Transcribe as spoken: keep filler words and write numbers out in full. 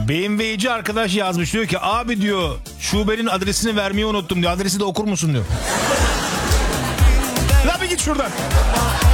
B M W'ci arkadaş yazmış, diyor ki abi diyor şubenin adresini vermeyi unuttum diyor. Adresi de okur musun diyor. La bir git şuradan.